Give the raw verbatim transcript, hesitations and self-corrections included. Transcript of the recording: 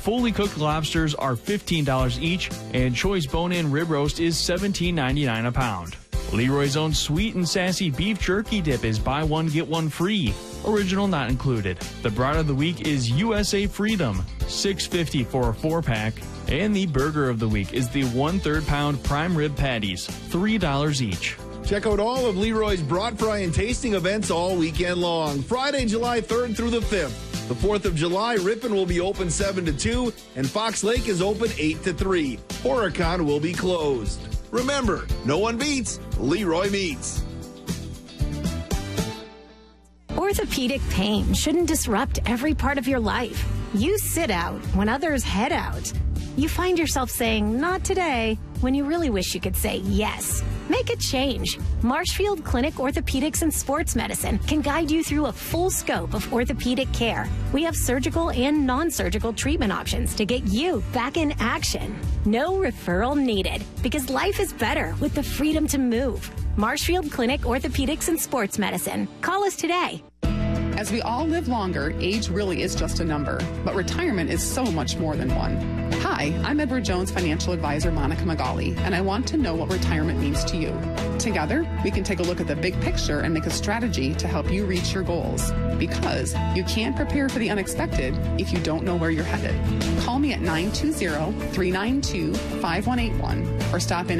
Fully cooked lobsters are fifteen dollars each, and choice bone-in rib roast is seventeen ninety-nine a pound. Leroy's own sweet and sassy beef jerky dip is buy one, get one free. Original not included. The brat of the week is U S A Freedom, six fifty for a four-pack. And the burger of the week is the one-third pound prime rib patties, three dollars each. Check out all of Leroy's brat fry and tasting events all weekend long. Friday, July third through the fifth. The fourth of July, Ripon will be open seven to two, and Fox Lake is open eight to three. Horicon will be closed. Remember, no one beats Leroy Meats. Orthopedic pain shouldn't disrupt every part of your life. You sit out when others head out. You find yourself saying, not today, when you really wish you could say yes. Make a change. Marshfield Clinic Orthopedics and Sports Medicine can guide you through a full scope of orthopedic care. We have surgical and non-surgical treatment options to get you back in action. No referral needed, because life is better with the freedom to move. Marshfield Clinic Orthopedics and Sports Medicine. Call us today. As we all live longer, age really is just a number, but retirement is so much more than one. Hi, I'm Edward Jones financial advisor Monica Magali, and I want to know what retirement means to you. Together, we can take a look at the big picture and make a strategy to help you reach your goals. Because you can't prepare for the unexpected if you don't know where you're headed. Call me at nine two zero, three nine two, five one eight one or stop in